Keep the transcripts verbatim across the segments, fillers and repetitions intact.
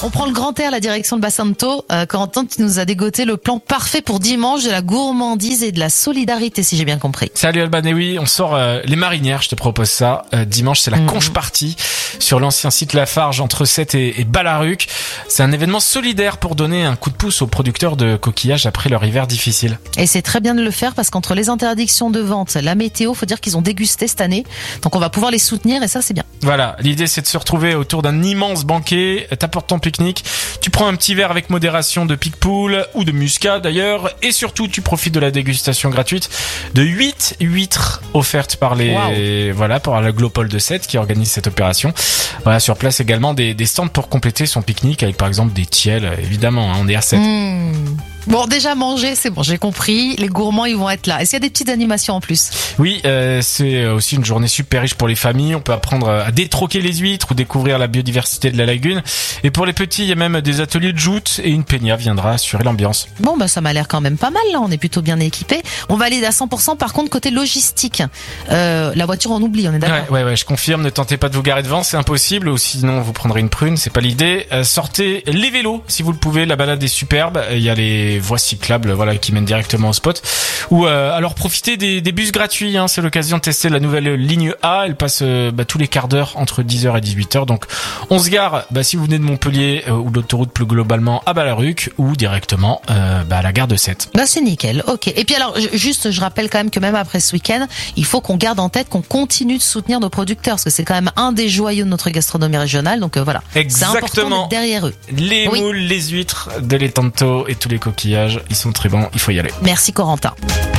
On prend le grand air, la direction de Bassanto. Euh, Corentin, tu nous as dégoté le plan parfait pour dimanche de la gourmandise et de la solidarité, si j'ai bien compris. Salut Alban, et oui, on sort euh, les marinières, je te propose ça. Euh, dimanche, c'est la mmh. conche partie sur l'ancien site Lafarge entre Sète et, et Ballaruc. C'est un événement solidaire pour donner un coup de pouce aux producteurs de coquillages après leur hiver difficile. Et c'est très bien de le faire parce qu'entre les interdictions de vente, la météo, faut dire qu'ils ont dégusté cette année. Donc on va pouvoir les soutenir et ça, c'est bien. Voilà, l'idée c'est de se retrouver autour d'un immense banquet, t'apportes ton pique-nique, tu prends un petit verre avec modération de pique-poule ou de muscat d'ailleurs, et surtout tu profites de la dégustation gratuite de huit huîtres offertes par les wow. voilà par la Glopole de Sète qui organise cette opération. Voilà, sur place également des, des stands pour compléter son pique-nique avec par exemple des tiels, évidemment, hein, on est à Sète. Mmh. Bon, déjà manger, c'est bon, j'ai compris. Les gourmands, ils vont être là. Est-ce qu'il y a des petites animations en plus? Oui, euh, c'est aussi une journée super riche pour les familles. On peut apprendre à détroquer les huîtres ou découvrir la biodiversité de la lagune. Et pour les petits, il y a même des ateliers de joute et une peña viendra assurer l'ambiance. Bon, bah ça m'a l'air quand même pas mal là. On est plutôt bien équipés. On va aller à cent pour cent. Par contre, côté logistique, euh, la voiture, on oublie. On est d'accord? Ouais, ouais, ouais. Je confirme. Ne tentez pas de vous garer devant, c'est impossible. Ou sinon, vous prendrez une prune. C'est pas l'idée. Euh, sortez les vélos si vous le pouvez. La balade est superbe. Il y a les voies cyclables, voilà, qui mènent directement au spot. Ou euh, alors profitez des, des bus gratuits. Hein, c'est l'occasion de tester la nouvelle ligne A. Elle passe euh, bah, tous les quarts d'heure entre dix heures et dix-huit heures. Donc on se gare bah, si vous venez de Montpellier euh, ou de l'autoroute plus globalement à Ballaruc ou directement euh, bah, à la gare de Sète. Bah c'est nickel. Ok. Et puis alors juste, je rappelle quand même que même après ce week-end, il faut qu'on garde en tête qu'on continue de soutenir nos producteurs parce que c'est quand même un des joyaux de notre gastronomie régionale. Donc euh, voilà. Exactement. C'est important d'être derrière eux. Les oui. moules, les huîtres, de l'étanto et tous les coquillages. Ils sont très bons, il faut y aller. Merci Corentin.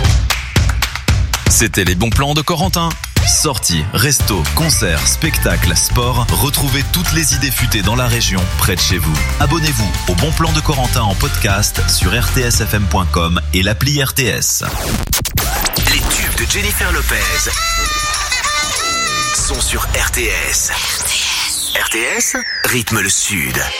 C'était les bons plans de Corentin. Sorties, restos, concerts, spectacles, sport. Retrouvez toutes les idées futées dans la région, près de chez vous. Abonnez-vous au Bon Plan de Corentin en podcast sur r t s f m point com et l'appli R T S. Les tubes de Jennifer Lopez sont sur R T S. R T S, rythme le Sud.